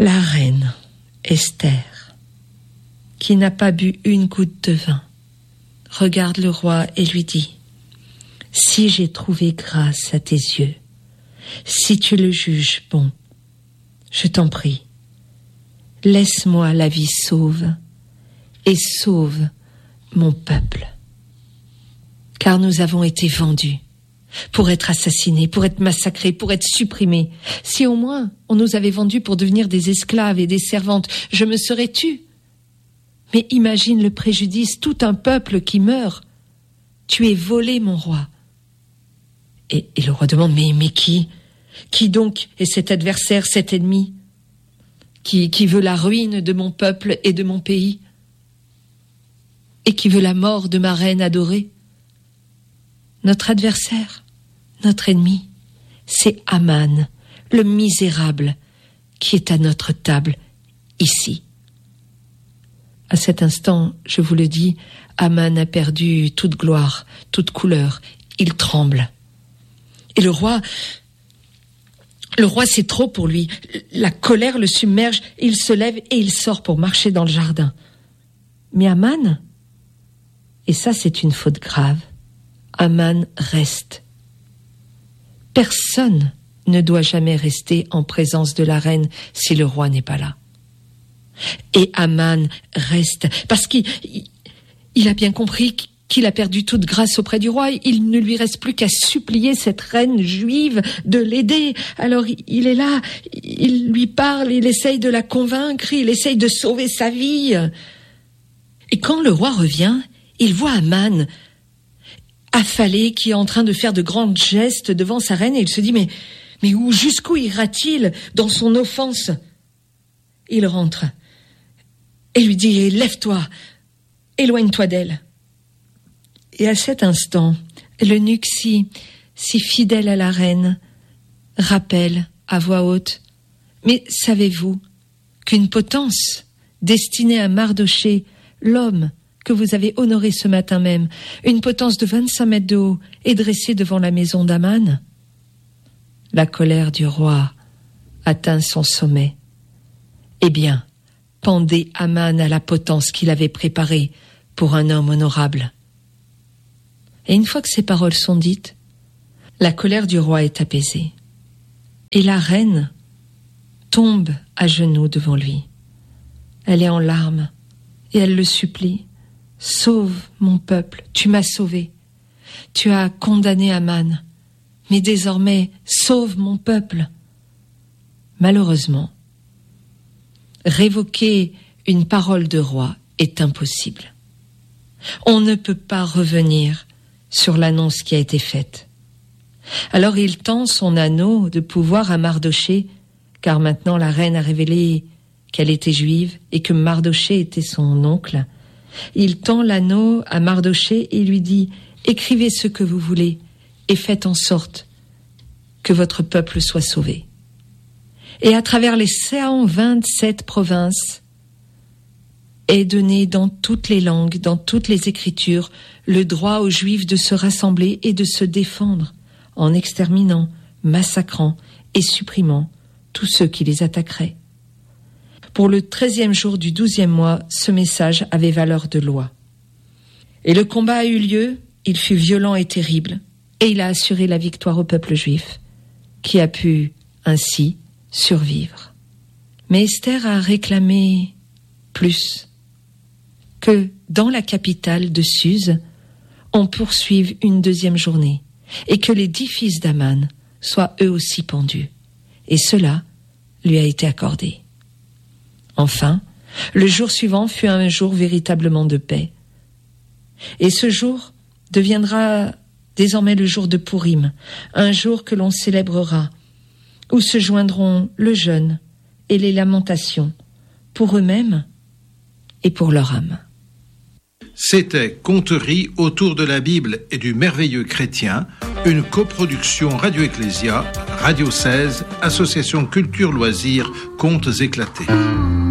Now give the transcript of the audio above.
La reine Esther, qui n'a pas bu une goutte de vin, regarde le roi et lui dit : « Si j'ai trouvé grâce à tes yeux, si tu le juges bon, je t'en prie, laisse-moi la vie sauve et sauve mon peuple. Car nous avons été vendus pour être assassinés, pour être massacrés, pour être supprimés. Si au moins on nous avait vendus pour devenir des esclaves et des servantes, je me serais tue. Mais imagine le préjudice, tout un peuple qui meurt. Tu es volé, mon roi. » Et le roi demande : mais qui ? Qui donc est cet adversaire, cet ennemi qui veut la ruine de mon peuple et de mon pays et qui veut la mort de ma reine adorée ? Notre adversaire, notre ennemi, c'est Aman, le misérable, qui est à notre table, ici. À cet instant, je vous le dis, Aman a perdu toute gloire, toute couleur. Il tremble. Et le roi, c'est trop pour lui. La colère le submerge, il se lève et il sort pour marcher dans le jardin. Mais Aman, et ça c'est une faute grave, Aman reste. Personne ne doit jamais rester en présence de la reine si le roi n'est pas là. Et Aman reste, parce qu'il a bien compris qu'il a perdu toute grâce auprès du roi. Il ne lui reste plus qu'à supplier cette reine juive de l'aider. Alors il est là, il lui parle, il essaye de la convaincre, il essaye de sauver sa vie. Et quand le roi revient, il voit Aman affalé, qui est en train de faire de grands gestes devant sa reine, et il se dit mais jusqu'où ira-t-il dans son offense ? Il rentre et lui dit : lève-toi, éloigne-toi d'elle. Et à cet instant, l'eunuque si fidèle à la reine rappelle à voix haute : mais savez-vous qu'une potence destinée à Mardochée, l'homme que vous avez honoré ce matin même, une potence de 25 mètres de haut, est dressée devant la maison d'Aman ? La colère du roi atteint son sommet. Eh bien, pendez Aman à la potence qu'il avait préparée pour un homme honorable. Et une fois que ces paroles sont dites, la colère du roi est apaisée. Et la reine tombe à genoux devant lui. Elle est en larmes et elle le supplie : sauve mon peuple, tu m'as sauvé. Tu as condamné Aman, mais désormais sauve mon peuple. Malheureusement, révoquer une parole de roi est impossible. On ne peut pas revenir sur l'annonce qui a été faite. Alors il tend son anneau de pouvoir à Mardochée, car maintenant la reine a révélé qu'elle était juive et que Mardochée était son oncle. Il tend l'anneau à Mardochée et lui dit : écrivez ce que vous voulez et faites en sorte que votre peuple soit sauvé. Et à travers les 127 provinces est donné dans toutes les langues, dans toutes les écritures, le droit aux Juifs de se rassembler et de se défendre en exterminant, massacrant et supprimant tous ceux qui les attaqueraient. Pour le 13e jour du 12e mois, ce message avait valeur de loi. Et le combat a eu lieu, il fut violent et terrible, et il a assuré la victoire au peuple juif, qui a pu ainsi survivre. Mais Esther a réclamé plus, que dans la capitale de Suse, on poursuive une deuxième journée, et que les 10 fils d'Aman soient eux aussi pendus. Et cela lui a été accordé. Enfin, le jour suivant fut un jour véritablement de paix. Et ce jour deviendra désormais le jour de Pourim, un jour que l'on célébrera, où se joindront le jeûne et les lamentations, pour eux-mêmes et pour leur âme. C'était Conteries autour de la Bible et du merveilleux chrétien, une coproduction Radio Ecclésia, Radio 16, Association Culture Loisirs, Contes éclatés.